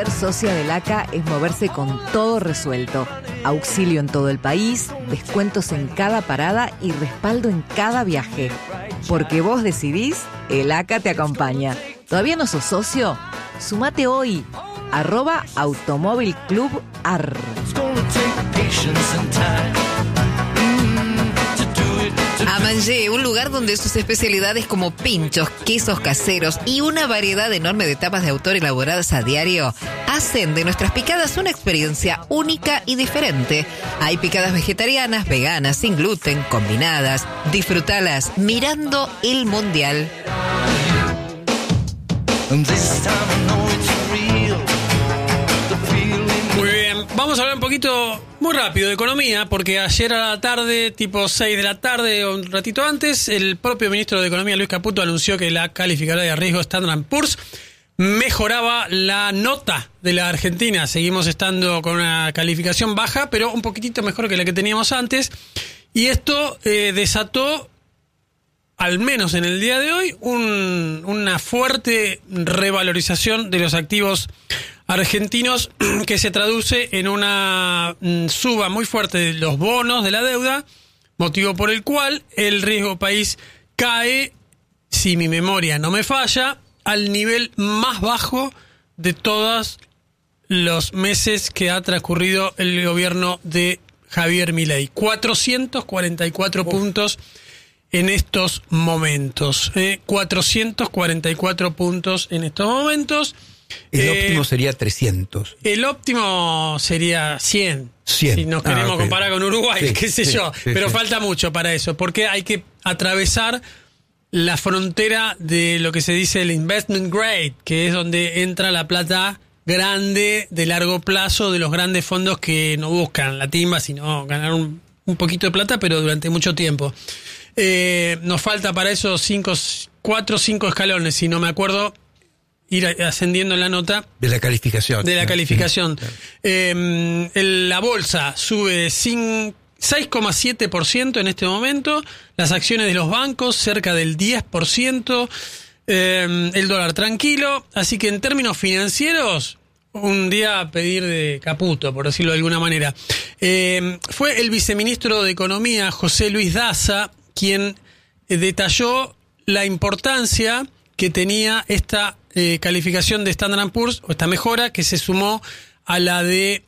Ser socia del ACA es moverse con todo resuelto. Auxilio en todo el país, descuentos en cada parada y respaldo en cada viaje. Porque vos decidís, el ACA te acompaña. ¿Todavía no sos socio? Sumate hoy. @automóvilclub.ar. Amangé, un lugar donde sus especialidades como pinchos, quesos caseros y una variedad enorme de tapas de autor elaboradas a diario hacen de nuestras picadas una experiencia única y diferente. Hay picadas vegetarianas, veganas, sin gluten, combinadas. Disfrútalas mirando el Mundial. Muy bien, vamos a hablar un poquito, muy rápido, de economía, porque ayer a la tarde, tipo 6 de la tarde o un ratito antes, el propio ministro de Economía, Luis Caputo, anunció que la calificadora de riesgo Standard & Poor's mejoraba la nota de la Argentina. Seguimos estando con una calificación baja, pero un poquitito mejor que la que teníamos antes. Y esto desató, al menos en el día de hoy, una fuerte revalorización de los activos argentinos, que se traduce en una suba muy fuerte de los bonos de la deuda, motivo por el cual el riesgo país cae, si mi memoria no me falla, al nivel más bajo de todos los meses que ha transcurrido el gobierno de Javier Milei. 444 puntos en estos momentos. 444 puntos en estos momentos. El óptimo sería 300. El óptimo sería 100. 100. Si nos queremos okay. comparar con Uruguay, Sí, qué sé sí, yo. sí, Pero sí. falta mucho para eso, porque hay que atravesar la frontera de lo que se dice el investment grade, que es donde entra la plata grande de largo plazo de los grandes fondos que no buscan la timba, sino ganar un poquito de plata, pero durante mucho tiempo. Nos falta para eso 4 o 5 escalones, si no me acuerdo, ir ascendiendo en la nota. De la calificación. De la calificación. Claro. La bolsa sube 6,7% en este momento. Las acciones de los bancos cerca del 10%. El dólar tranquilo. Así que en términos financieros, un día a pedir de Caputo, por decirlo de alguna manera. Fue el viceministro de Economía, José Luis Daza, quien detalló la importancia que tenía esta calificación de Standard & Poor's, o esta mejora que se sumó a la de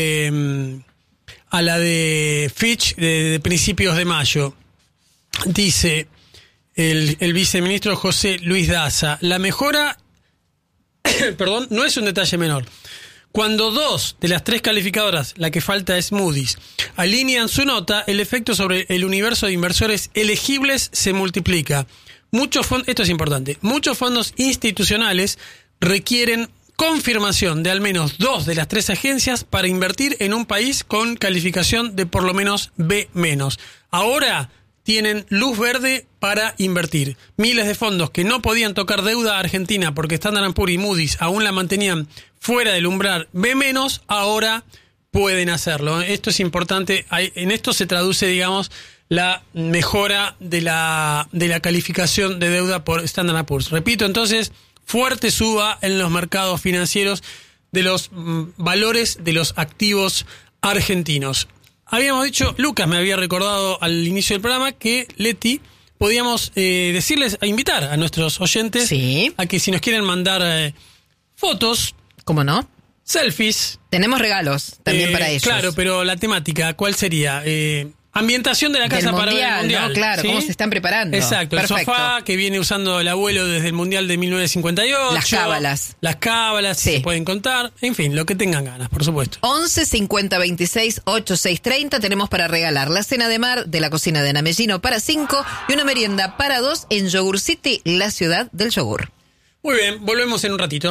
Fitch de principios de mayo. Dice el viceministro José Luis Daza, la mejora perdón, no es un detalle menor. Cuando 2 de las 3 calificadoras, la que falta es Moody's, alinean su nota, el efecto sobre el universo de inversores elegibles se multiplica. Esto es importante. Muchos fondos institucionales requieren confirmación de al menos 2 de las 3 agencias para invertir en un país con calificación de por lo menos B-. Ahora tienen luz verde para invertir. Miles de fondos que no podían tocar deuda argentina porque Standard & Poor's y Moody's aún la mantenían fuera del umbral B-, ahora pueden hacerlo. Esto es importante. En esto se traduce, digamos, la mejora de la calificación de deuda por Standard & Poor's. Repito, entonces, fuerte suba en los mercados financieros de los valores de los activos argentinos. Habíamos dicho, Lucas me había recordado al inicio del programa que, Leti, podíamos decirles, invitar a nuestros oyentes, sí, a que si nos quieren mandar fotos, ¿cómo no? Selfies. Tenemos regalos también para ellos. Claro, pero la temática, ¿cuál sería? Ambientación de la casa para ver el Mundial. ¿No? Claro, ¿sí? ¿Cómo se están preparando? Exacto, perfecto. El sofá que viene usando el abuelo desde el Mundial de 1958. Las cábalas. Las cábalas, sí, se pueden contar. En fin, lo que tengan ganas, por supuesto. 11 50 26 86 30 tenemos para regalar la cena de mar de la cocina de Namellino para 5 y una merienda para 2 en Yogur City, la ciudad del yogur. Muy bien, volvemos en un ratito.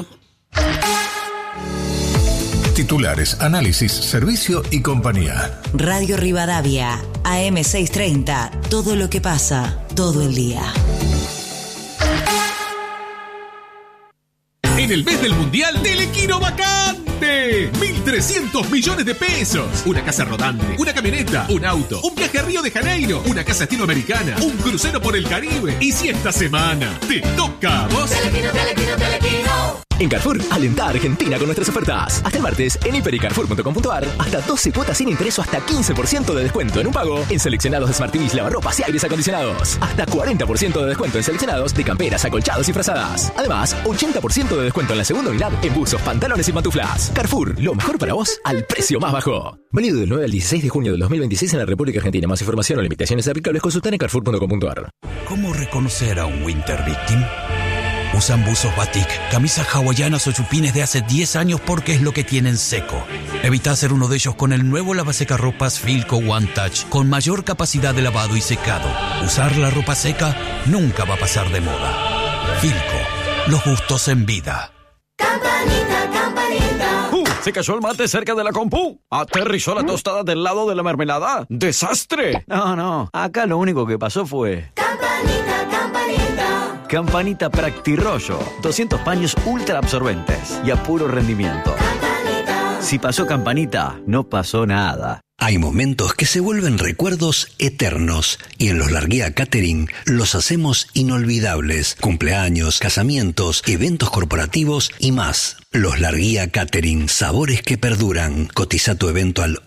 Titulares, análisis, servicio y compañía. Radio Rivadavia, AM630, todo lo que pasa, todo el día. En el mes del Mundial, Telequino vacante. 1.300 millones de pesos. Una casa rodante, una camioneta, un auto, un viaje a Río de Janeiro, una casa estilo americana, un crucero por el Caribe. Y si esta semana te toca a vos... Telequino, Telequino, Telequino. En Carrefour, alentá a Argentina con nuestras ofertas. Hasta el martes, en hiper.y-carrefour.com.ar, hasta 12 cuotas sin interés o hasta 15% de descuento en un pago en seleccionados Smart TVs, lavarropas y aires acondicionados. Hasta 40% de descuento en seleccionados de camperas, acolchados y frazadas. Además, 80% de descuento en la segunda unidad en buzos, pantalones y pantuflas. Carrefour, lo mejor para vos al precio más bajo. Válido del 9 al 16 de junio del 2026 en la República Argentina. Más información o limitaciones aplicables consultan en carrefour.com.ar. ¿Cómo reconocer a un Winter Victim? Usan buzos batik, camisas hawaianas o chupines de hace 10 años porque es lo que tienen seco. Evita hacer uno de ellos con el nuevo lavasecarropas Filco One Touch con mayor capacidad de lavado y secado. Usar la ropa seca nunca va a pasar de moda. Filco, los gustos en vida. Campanita, campanita. Se cayó el mate cerca de la compu. Aterrizó la tostada del lado de la mermelada. ¡Desastre! No, acá lo único que pasó fue... Campanita, campanita. Campanita Practirollo. 200 paños ultra absorbentes y a puro rendimiento. Campanita. Si pasó Campanita, no pasó nada. Hay momentos que se vuelven recuerdos eternos y en Los Larguía Catering los hacemos inolvidables. Cumpleaños, casamientos, eventos corporativos y más. Los Larguía Catering, sabores que perduran. Cotiza tu evento al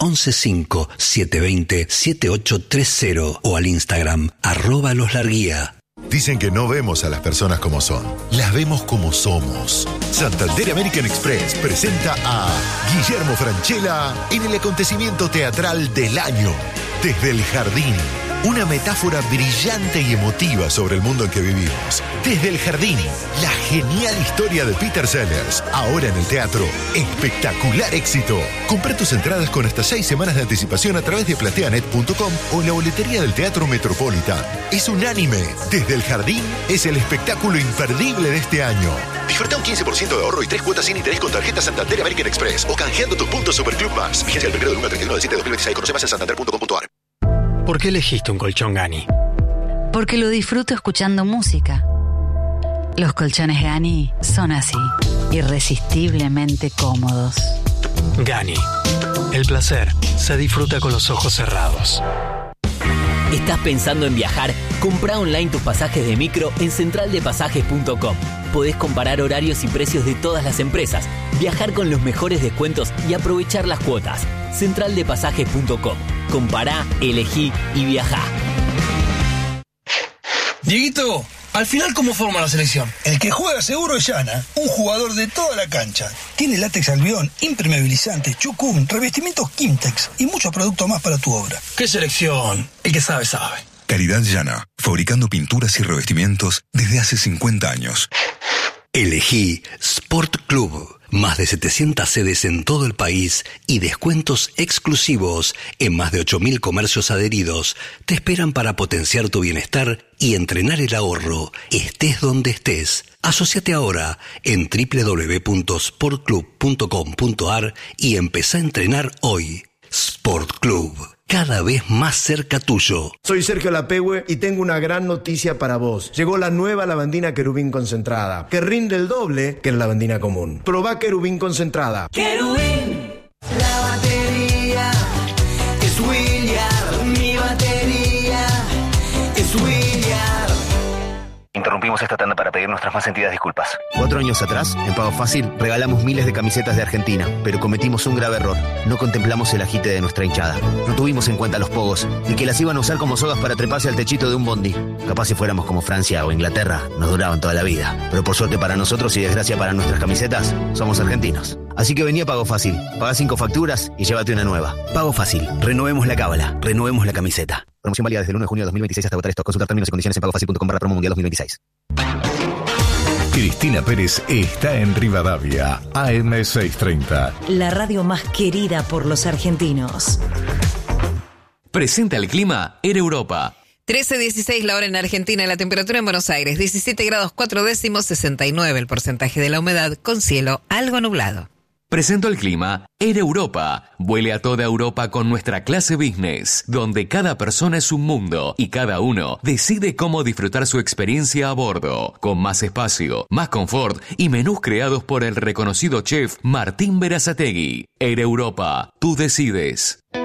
115-720-7830 o al Instagram @loslarguía. Dicen que no vemos a las personas como son, las vemos como somos. Santander American Express presenta a Guillermo Francella en el acontecimiento teatral del año, Desde el Jardín. Una metáfora brillante y emotiva sobre el mundo en que vivimos. Desde el Jardín, la genial historia de Peter Sellers. Ahora en el teatro, espectacular éxito. Compra tus entradas con hasta 6 semanas de anticipación a través de plateanet.com o en la boletería del Teatro Metropolitan. Es unánime. Desde el Jardín es el espectáculo imperdible de este año. Disfruta un 15% de ahorro y 3 cuotas sin interés con tarjeta Santander American Express o canjeando tus puntos Superclub Más. Vigencia del 1 del 1 al 31 de 7 de 2026. Conoce más en santander.com.ar. ¿Por qué elegiste un colchón Gani? Porque lo disfruto escuchando música. Los colchones Gani son así, irresistiblemente cómodos. Gani, el placer se disfruta con los ojos cerrados. ¿Estás pensando en viajar? Comprá online tus pasajes de micro en centraldepasajes.com. Podés comparar horarios y precios de todas las empresas, viajar con los mejores descuentos y aprovechar las cuotas. Centraldepasajes.com. Compará, elegí y viajá. Dieguito, al final, ¿cómo forma la selección? El que juega seguro es Yana, un jugador de toda la cancha. Tiene látex albión, impermeabilizante, chucum, revestimientos Kimtex y muchos productos más para tu obra. ¿Qué selección? El que sabe, sabe. Calidad Yana, fabricando pinturas y revestimientos desde hace 50 años. Elegí Sport Club. Más de 700 sedes en todo el país y descuentos exclusivos en más de 8.000 comercios adheridos te esperan para potenciar tu bienestar y entrenar el ahorro, estés donde estés. Asociate ahora en www.sportclub.com.ar y empezá a entrenar hoy. Sport Club, cada vez más cerca tuyo. Soy Sergio Lapehue y tengo una gran noticia para vos. Llegó la nueva lavandina Querubín concentrada, que rinde el doble que la lavandina común. Probá Querubín concentrada. Querubín, la batería es William, mi batería es William. Interrumpimos esta tanda para pedir nuestras más sentidas disculpas. 4 años atrás, en Pago Fácil, regalamos miles de camisetas de Argentina, pero cometimos un grave error. No contemplamos el agite de nuestra hinchada. No tuvimos en cuenta los pogos y que las iban a usar como sogas para treparse al techito de un bondi. Capaz si fuéramos como Francia o Inglaterra, nos duraban toda la vida. Pero por suerte para nosotros y desgracia para nuestras camisetas, somos argentinos. Así que vení a Pago Fácil, pagá 5 facturas y llévate una nueva. Pago Fácil, renovemos la cábala, renovemos la camiseta. Promoción válida desde el 1 de junio de 2026 hasta agotar stock. Consultar términos y condiciones en pagofacil.com/promo mundial 2026. Cristina Pérez está en Rivadavia, AM630. La radio más querida por los argentinos. Presenta el clima Air Europa. 13:16 la hora en Argentina, la temperatura en Buenos Aires, 17 grados 4 décimos, 69 el porcentaje de la humedad, con cielo algo nublado. Presento el clima Air Europa. Vuele a toda Europa con nuestra clase business, donde cada persona es un mundo y cada uno decide cómo disfrutar su experiencia a bordo, con más espacio, más confort y menús creados por el reconocido chef Martín Berazategui. Air Europa, tú decides.